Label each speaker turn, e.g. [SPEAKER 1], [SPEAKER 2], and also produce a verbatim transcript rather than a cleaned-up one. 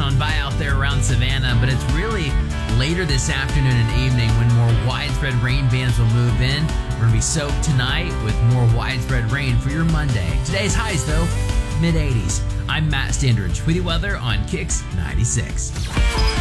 [SPEAKER 1] on by out there around Savannah, but it's really later this afternoon and evening when more widespread rain bands will move in. We're going to be soaked tonight with more widespread rain for your Monday. Today's highs, though, mid eighties. I'm Matt Standridge with the weather on Kicks ninety-six.